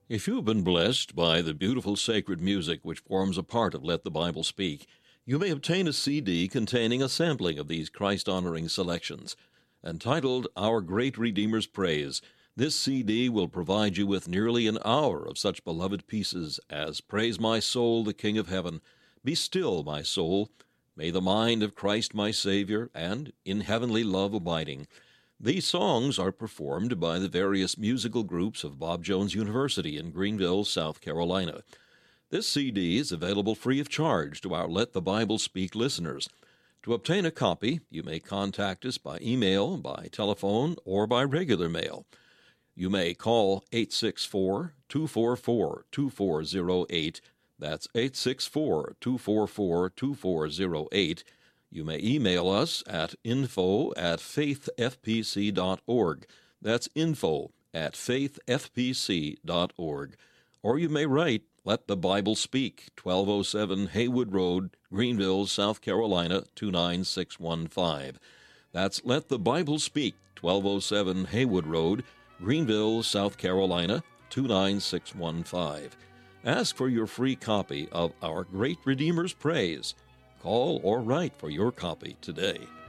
If you have been blessed by the beautiful sacred music which forms a part of Let the Bible Speak, you may obtain a CD containing a sampling of these Christ-honoring selections. Entitled Our Great Redeemer's Praise, this CD will provide you with nearly an hour of such beloved pieces as Praise My Soul, the King of Heaven, Be Still, My Soul, May the Mind of Christ My Savior, and In Heavenly Love Abiding. These songs are performed by the various musical groups of Bob Jones University in Greenville, South Carolina. This CD is available free of charge to our Let the Bible Speak listeners. To obtain a copy, you may contact us by email, by telephone, or by regular mail. You may call 864-244-2408. That's 864-244-2408. You may email us at info@faithfpc.org. That's info@faithfpc.org. Or you may write Let the Bible Speak, 1207 Haywood Road, Greenville, South Carolina, 29615. That's Let the Bible Speak, 1207 Haywood Road, Greenville, South Carolina, 29615. Ask for your free copy of Our Great Redeemer's Praise. Call or write for your copy today.